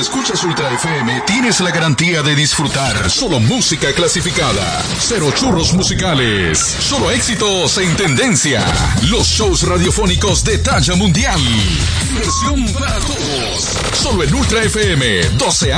escuchas Ultra FM, tienes la garantía de disfrutar solo música clasificada, cero churros musicales, solo éxitos en tendencia, los shows radiofónicos de talla mundial, diversión para todos, solo en Ultra FM, 12